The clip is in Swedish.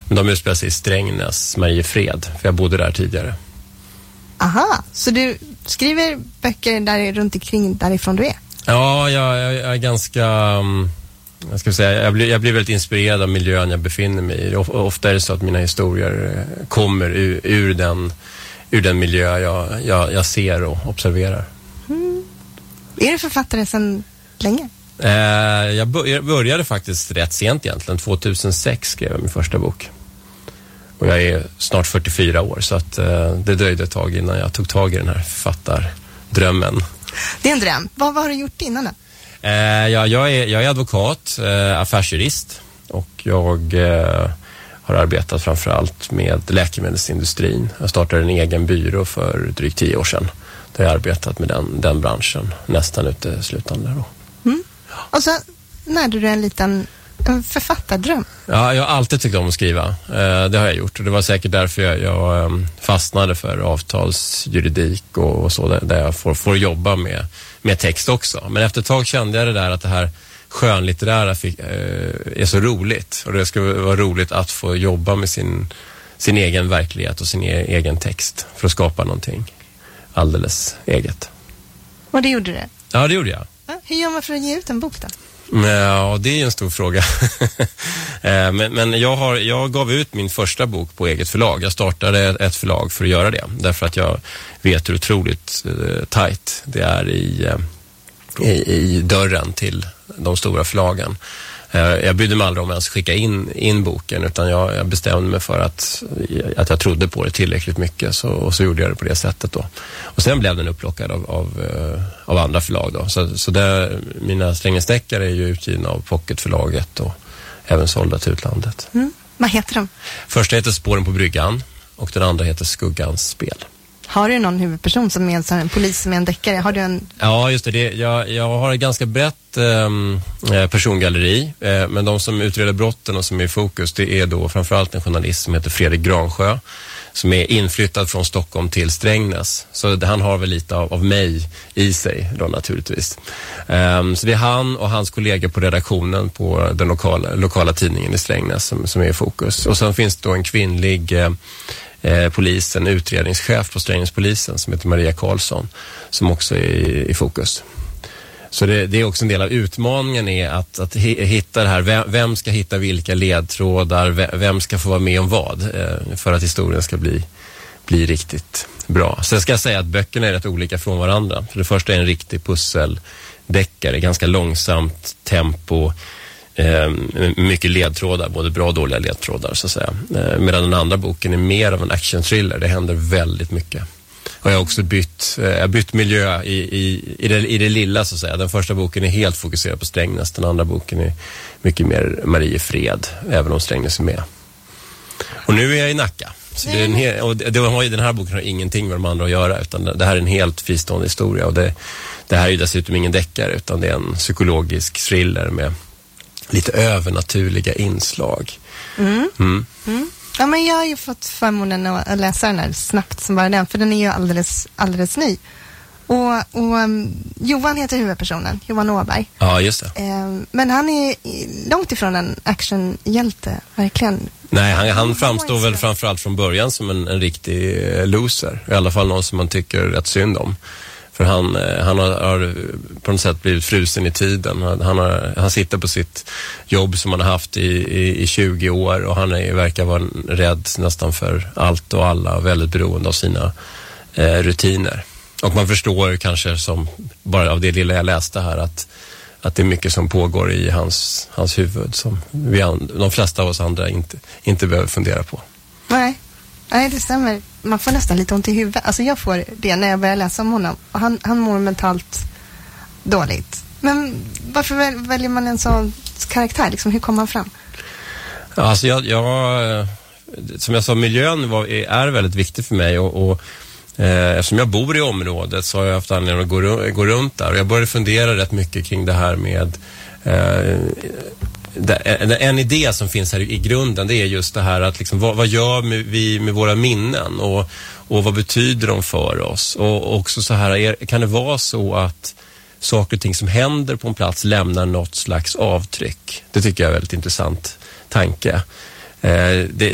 Men de utspelar sig i Strängnäs, Mariefred, för jag bodde där tidigare. Aha, så du skriver böcker där runt omkring därifrån du är? Ja, jag är ganska... jag blir väldigt inspirerad av miljön jag befinner mig i. Ofta är det så att mina historier kommer ur den miljö jag ser och observerar. Är du författare sedan länge? Jag började faktiskt rätt sent egentligen. 2006 skrev jag min första bok. Och jag är snart 44 år, så att det dröjde ett tag innan jag tog tag i den här författardrömmen. Det är en dröm. Vad har du gjort innan då? Jag är advokat, affärsjurist, och jag har arbetat framförallt med läkemedelsindustrin. Jag startade en egen byrå för drygt 10 år sedan. Där jag har arbetat med den branschen nästan uteslutande då. Och så närde du en liten författardröm. Ja, jag har alltid tyckt om att skriva. Det har jag gjort. Och det var säkert därför jag fastnade för avtalsjuridik och så, där jag får jobba med text också. Men efter ett tag kände jag att det här skönlitterära är så roligt. Och det skulle vara roligt att få jobba med sin egen verklighet och sin egen text för att skapa någonting alldeles eget. Och det gjorde du? Ja, det gjorde jag. Hur gör man för att ge ut en bok då? Ja, det är en stor fråga. Men jag gav ut min första bok på eget förlag. Jag startade ett förlag för att göra det. Därför att jag vet hur otroligt tajt det är i dörren till de stora förlagen. Jag brydde mig aldrig om att ens skicka in boken, utan jag bestämde mig för att jag trodde på det tillräckligt mycket, och så gjorde jag det på det sättet då. Och sen blev den upplockad av andra förlag då. Så där, mina Strängnäsdeckare är ju utgivna av Pocketförlaget och även sålda till utlandet. Vad heter de? Första heter Spåren på bryggan och den andra heter Skuggans spel. Har du någon huvudperson som är en polis med en deckare? Har du en... Ja, just det. Jag har ett ganska brett persongalleri. Men de som utreder brotten och som är i fokus, det är då framförallt en journalist som heter Fredrik Gransjö, som är inflyttad från Stockholm till Strängnäs. Så han har väl lite av mig i sig då, naturligtvis. Så det är han och hans kollegor på redaktionen på den lokala tidningen i Strängnäs som är i fokus. Och sen finns det då en kvinnlig en utredningschef på Strängnäspolisen som heter Maria Karlsson, som också är i fokus. Så det är också en del av utmaningen, är att hitta det här. Vem ska hitta vilka ledtrådar? Vem ska få vara med om vad? För att historien ska bli riktigt bra. Sen ska jag säga att böckerna är rätt olika från varandra. För det första är en riktig pusseldeckare, ganska långsamt tempo, mycket ledtrådar, både bra och dåliga ledtrådar så att säga. Medan den andra boken är mer av en action-thriller. Det händer väldigt mycket. Och jag har också bytt miljö i det lilla så att säga. Den första boken är helt fokuserad på Strängnäs. Den andra boken är mycket mer Mariefred, även om Strängnäs är med. Och nu är jag i Nacka. Så den här boken har ingenting med de andra att göra, utan det här är en helt fristående historia. Och det här är ju dessutom ingen deckare, utan det är en psykologisk thriller med lite övernaturliga inslag. Ja, men jag har ju fått förmånen att läsa den här snabbt som bara den, för den är ju alldeles ny. Och Johan heter huvudpersonen, Johan Åberg. Ja, just det. Men han är långt ifrån en actionhjälte, verkligen. Nej, han framstår väl framförallt från början som en riktig loser. I alla fall någon som man tycker rätt synd om. För han har på något sätt blivit frusen i tiden. Han sitter på sitt jobb som han har haft i 20 år. Och han verkar vara rädd nästan för allt och alla. Väldigt beroende av sina rutiner. Och man förstår kanske, som bara av det lilla jag läste här, att det är mycket som pågår i hans huvud. Som de flesta av oss andra inte behöver fundera på. Nej, det stämmer. Man får nästan lite ont i huvudet. Alltså jag får det när jag börjar läsa om honom. Och han mår mentalt dåligt. Men varför väljer man en sån karaktär? Liksom, hur kommer han fram? Alltså som jag sa, miljön är väldigt viktig för mig. Och eftersom jag bor i området så har jag haft anledning att gå runt där. Och jag började fundera rätt mycket kring det här med... En idé som finns här i grunden, det är just det här att liksom, vad gör vi med våra minnen och vad betyder de för oss, och också så här, kan det vara så att saker och ting som händer på en plats lämnar något slags avtryck? Det tycker jag är en väldigt intressant tanke.